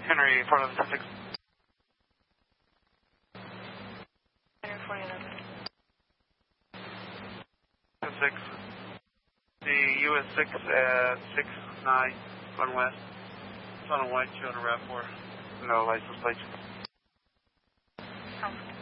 Henry 411 6. Henry 411. 6. The US 6 at 69 going west. It's on a white show on a RAV4. No license plates. Oh.